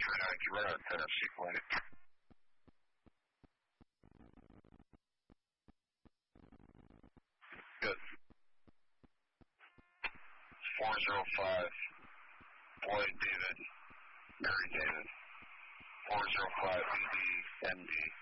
39, keep right on Tennessee Flight. Good. 405, Floyd David, Mary David, 405 MD.